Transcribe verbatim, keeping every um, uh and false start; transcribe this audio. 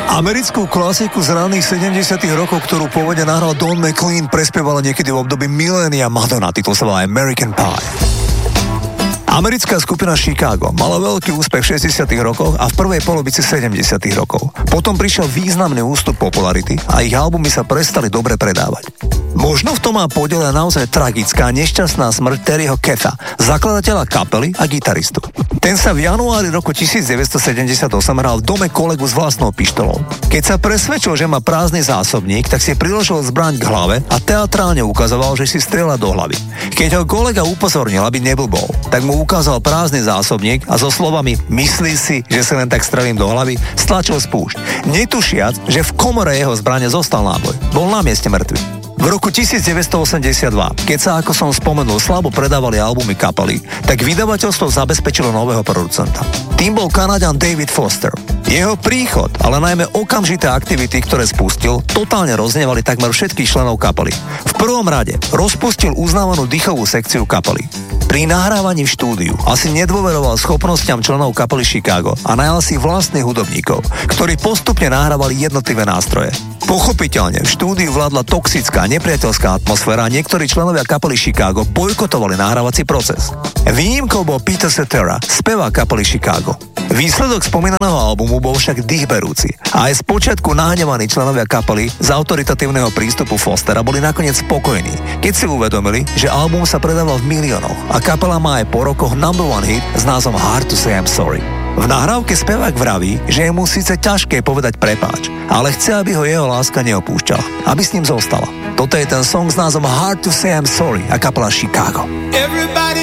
Americkú klasiku z raných sedemdesiatych rokov, ktorú pôvodne nahral Don McLean, prespievala niekedy v období milénia Madonna, titul sa volá American Pie. Americká skupina Chicago mala veľký úspech v šesťdesiatych rokoch a v prvej polovici sedemdesiatych rokov. Potom prišiel významný ústup popularity a ich albumy sa prestali dobre predávať. Možno v tom má podiel naozaj tragická nešťastná smrť Terryho Ketha, zakladateľa kapely a gitaristu. Ten sa v januári roku devätnásťsedemdesiatosem hral v dome kolegu s vlastnou pištolou. Keď sa presvedčil, že má prázdny zásobník, tak si priložil zbraň k hlave a teatrálne ukazoval, že si strieľa do hlavy. Keď ho kolega upozornil, aby neblbol, tak mu ukázal prázdny zásobník a so slovami "myslí si, že sa len tak strelím do hlavy", stlačil spúšť. Netušiac, že v komore jeho zbrane zostal náboj. Bol na mieste mŕtvy. V roku devätnásťstoosemdesiatdva, keď sa, ako som spomenul, slabo predávali albumy kapely, tak vydavateľstvo zabezpečilo nového producenta. Tým bol Kanaďan David Foster. Jeho príchod, ale najmä okamžité aktivity, ktoré spustil, totálne roznevali takmer všetkých členov kapely. V prvom rade rozpustil uznávanú dýchovú sekciu kapely. Pri nahrávaní v štúdiu asi nedôveroval schopnostiam členov kapely Chicago a najal si vlastných hudobníkov, ktorí postupne nahrávali jednotlivé nástroje. Pochopiteľne, v štúdiu vládla toxická, nepriateľská atmosféra a niektorí členovia kapely Chicago bojkotovali nahrávací proces. Výnimkou bol Peter Cetera, spevák kapely Chicago. Výsledok spomínaného albumu bol však dýchberúci a aj spočiatku nahnevaní členovia kapely z autoritatívneho prístupu Fostera boli nakoniec spokojní, keď si uvedomili, že album sa predával v miliónoch a kapela má aj po rokoch number one hit s názvom Hard to Say I'm Sorry. V nahrávke spevák vraví, že je mu síce ťažké povedať prepáč, ale chce, aby ho jeho láska neopúšťala, aby s ním zostala. Toto je ten song s názvom Hard to Say I'm Sorry a kapela Chicago. Everybody